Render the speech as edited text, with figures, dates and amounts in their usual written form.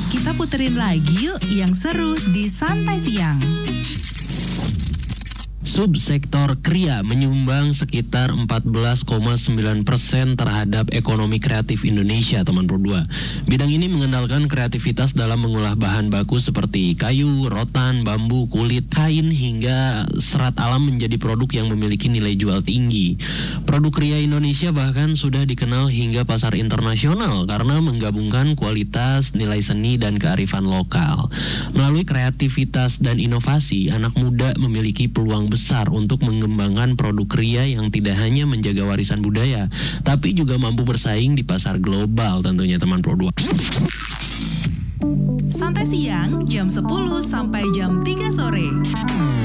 Kita puterin lagi yuk yang seru di Santai Siang. Subsektor kriya menyumbang sekitar 14,9% terhadap ekonomi kreatif Indonesia, teman Pro 2. Bidang ini mengandalkan kreativitas dalam mengolah bahan baku seperti kayu, rotan, bambu, kulit, kain, hingga serat alam menjadi produk yang memiliki nilai jual tinggi. Produk kriya Indonesia bahkan sudah dikenal hingga pasar internasional karena menggabungkan kualitas, nilai seni, dan kearifan lokal. Melalui kreativitas dan inovasi, anak muda memiliki peluang besar untuk mengembangkan produk kriya yang tidak hanya menjaga warisan budaya, tapi juga mampu bersaing di pasar global tentunya, teman Pro 2. Santai Siang jam 10 sampai jam 3 sore.